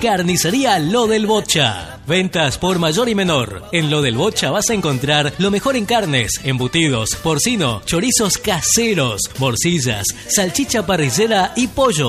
Carnicería Lo del Bocha. Ventas por mayor y menor. En Lo del Bocha vas a encontrar lo mejor en carnes, embutidos, porcino, chorizos caseros, morcillas, salchicha parrillera y pollo.